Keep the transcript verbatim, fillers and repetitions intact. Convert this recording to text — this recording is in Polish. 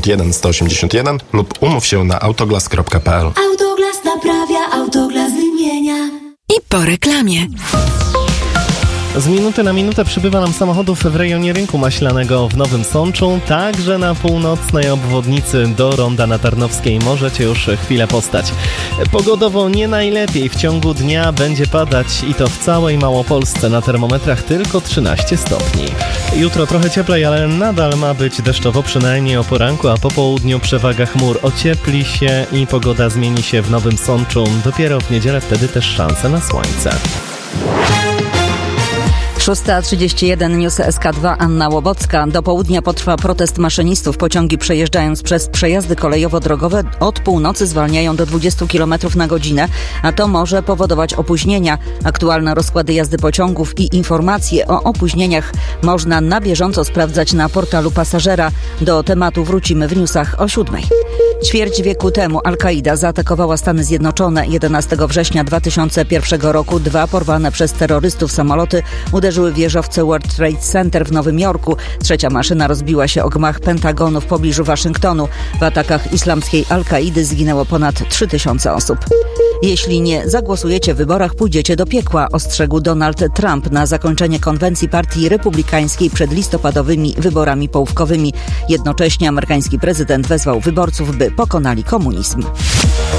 jeden sto osiemdziesiąt jeden lub umów się na autoglas kropka p l. Autoglas naprawia, Autoglas wymienia. I po reklamie. Z minuty na minutę przybywa nam samochodów w rejonie Rynku Maślanego w Nowym Sączu. Także na północnej obwodnicy do Ronda na Tarnowskiej możecie już chwilę postać. Pogodowo nie najlepiej. W ciągu dnia będzie padać i to w całej Małopolsce. Na termometrach tylko trzynaście stopni. Jutro trochę cieplej, ale nadal ma być deszczowo, przynajmniej o poranku, a po południu przewaga chmur. Ociepli się i pogoda zmieni się w Nowym Sączu. Dopiero w niedzielę wtedy też szanse na słońce. szósta trzydzieści jeden, News S K dwa, Anna Łobocka. Do południa potrwa protest maszynistów. Pociągi przejeżdżając przez przejazdy kolejowo-drogowe od północy zwalniają do dwadzieścia kilometrów na godzinę, a to może powodować opóźnienia. Aktualne rozkłady jazdy pociągów i informacje o opóźnieniach można na bieżąco sprawdzać na portalu pasażera. Do tematu wrócimy w newsach o siódmej. Ćwierć wieku temu Al-Kaida zaatakowała Stany Zjednoczone. jedenastego września dwa tysiące pierwszego roku dwa porwane przez terrorystów samoloty uderzyły w wieżowce World Trade Center w Nowym Jorku. Trzecia maszyna rozbiła się o gmach Pentagonu w pobliżu Waszyngtonu. W atakach islamskiej Al-Kaidy zginęło ponad trzy tysiące osób. Jeśli nie zagłosujecie w wyborach, pójdziecie do piekła, ostrzegł Donald Trump na zakończenie konwencji Partii Republikańskiej przed listopadowymi wyborami połówkowymi. Jednocześnie amerykański prezydent wezwał wyborców, by pokonali komunizm.